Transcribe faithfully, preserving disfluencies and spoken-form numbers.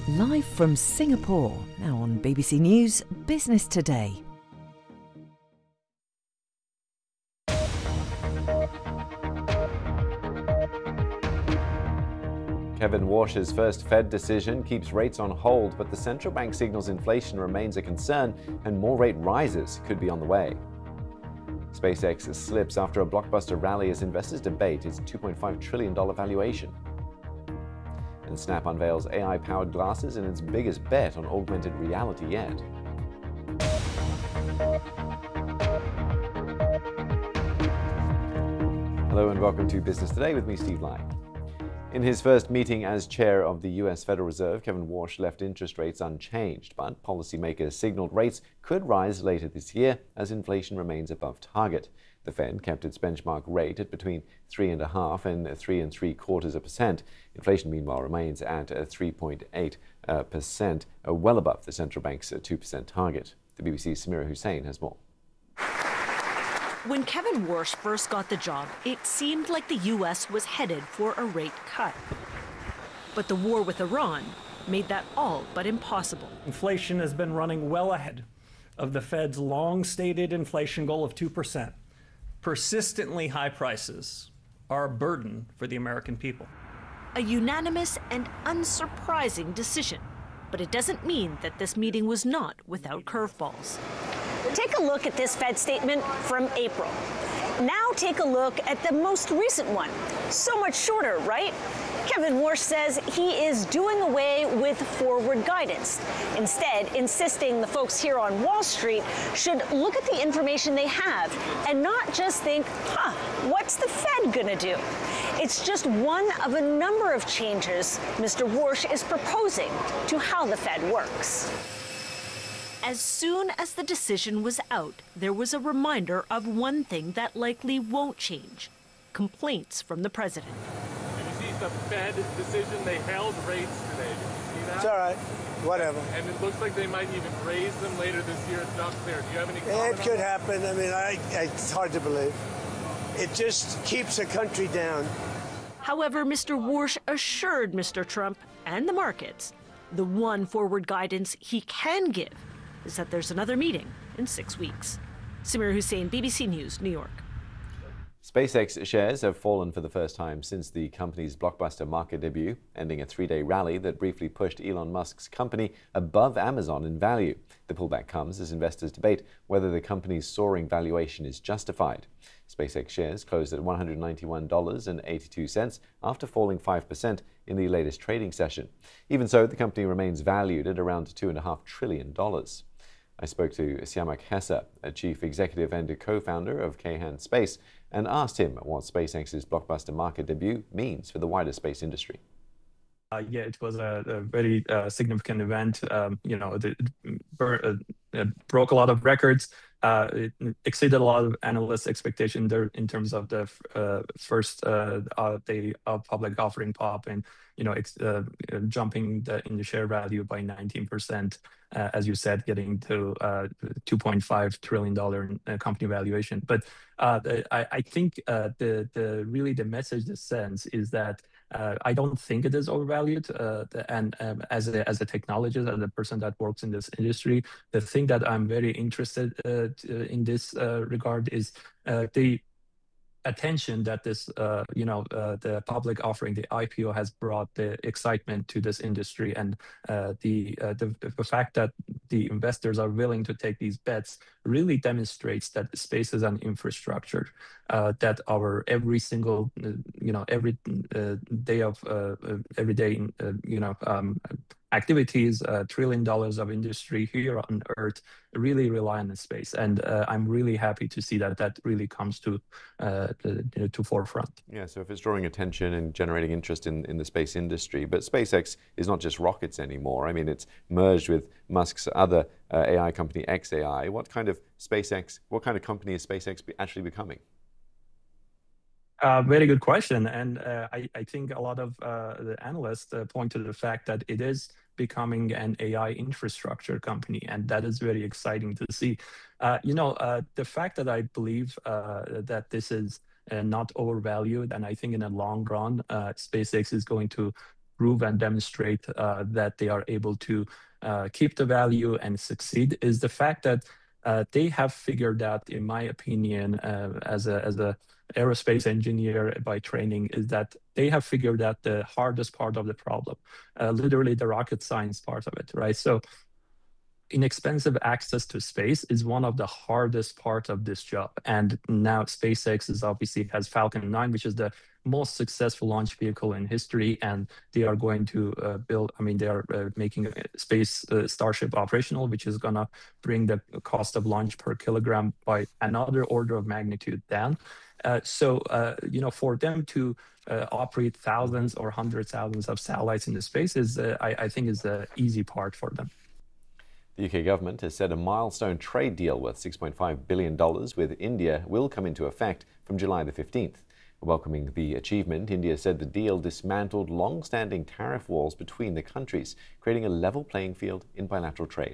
Live from Singapore, now on B B C News Business Today. Kevin Warsh's first Fed decision keeps rates on hold, but the central bank signals inflation remains a concern and more rate rises could be on the way. SpaceX slips after a blockbuster rally as investors debate its two point five trillion dollars valuation. And Snap unveils A I-powered glasses in its biggest bet on augmented reality yet. Hello and welcome to Business Today with me, Steve Lai. In his first meeting as chair of the U S Federal Reserve, Kevin Warsh left interest rates unchanged, but policymakers signaled rates could rise later this year as inflation remains above target. The Fed kept its benchmark rate at between three and a half and three and three quarters a percent. Inflation, meanwhile, remains at three point eight percent, well above the central bank's two percent target. The B B C's Samira Hussain has more. When Kevin Warsh first got the job, it seemed like the U S was headed for a rate cut. But the war with Iran made that all but impossible. Inflation has been running well ahead of the Fed's long-stated inflation goal of two percent. Persistently high prices are a burden for the American people. A unanimous and unsurprising decision. But it doesn't mean that this meeting was not without curveballs. Take a look at this Fed statement from April. Now take a look at the most recent one. So much shorter, right? Kevin Warsh says he is doing away with forward guidance, instead insisting the folks here on Wall Street should look at the information they have and not just think, huh, what's the Fed gonna do? It's just one of a number of changes Mister Warsh is proposing to how the Fed works. As soon as the decision was out, there was a reminder of one thing that likely won't change: complaints from the president. Did you see the Fed decision? They held rates today. Did you see that? It's all right. Whatever. And it looks like they might even raise them later this year. It's not clear. Do you have any comment? It could happen. I mean, I, I, it's hard to believe. It just keeps the country down. However, Mister Warsh assured Mister Trump and the markets the one forward guidance he can give is that there's another meeting in six weeks. Samira Hussain, B B C News, New York. SpaceX shares have fallen for the first time since the company's blockbuster market debut, ending a three-day rally that briefly pushed Elon Musk's company above Amazon in value. The pullback comes as investors debate whether the company's soaring valuation is justified. SpaceX shares closed at one hundred ninety-one dollars and eighty-two cents after falling five percent in the latest trading session. Even so, the company remains valued at around two point five trillion dollars. I spoke to Siamak Hessa, a chief executive and a co-founder of Kayhan Space, and asked him what SpaceX's blockbuster market debut means for the wider space industry. Uh, yeah, it was a, a very uh, significant event. Um, you know, it, it, it broke a lot of records. Uh, it exceeded a lot of analysts' expectations there in terms of the uh, first uh, uh, day of public offering pop, and you know, ex uh, jumping the, in the share value by nineteen percent, uh, as you said, getting to uh, two point five trillion dollar company valuation. But uh, I, I think uh, the the really the message this sends is that. Uh, I don't think it is overvalued, uh, and um, as a as a technologist, as a person that works in this industry, the thing that I'm very interested uh, in this uh, regard is uh, the attention that this, uh, you know, uh, the public offering, the I P O, has brought the excitement to this industry, and uh, the, uh, the the fact that the investors are willing to take these bets really demonstrates that space is an infrastructure uh, that our every single, uh, you know, every uh, day of uh, every day, uh, you know, um, activities, uh, trillion dollars of industry here on Earth really rely on the space, and uh, I'm really happy to see that that really comes to uh, to, you know, to forefront. Yeah, so if it's drawing attention and generating interest in, in the space industry, but SpaceX is not just rockets anymore. I mean, it's merged with Musk's other uh, A I company, xAI. What kind of SpaceX, what kind of company is SpaceX be actually becoming? Uh, very good question, and uh, I, I think a lot of uh, the analysts uh, point to the fact that it is becoming an A I infrastructure company, and that is very exciting to see. Uh, you know, uh, the fact that I believe uh, that this is uh, not overvalued, and I think in the long run, uh, SpaceX is going to prove and demonstrate uh, that they are able to uh, keep the value and succeed is the fact that uh, they have figured out, in my opinion, uh, as a as a aerospace engineer by training, is that they have figured out the hardest part of the problem, uh, literally the rocket science part of it, right? So inexpensive access to space is one of the hardest part of this job. And now SpaceX is obviously has Falcon nine, which is the most successful launch vehicle in history. And they are going to uh, build, I mean, they are uh, making a space uh, Starship operational, which is gonna bring the cost of launch per kilogram by another order of magnitude down. Uh, so, uh, you know, for them to uh, operate thousands or hundreds of thousands of satellites in the space is, uh, I, I think is the easy part for them. The U K government has said a milestone trade deal worth six point five billion dollars with India will come into effect from July the fifteenth. Welcoming the achievement, India said the deal dismantled long-standing tariff walls between the countries, creating a level playing field in bilateral trade.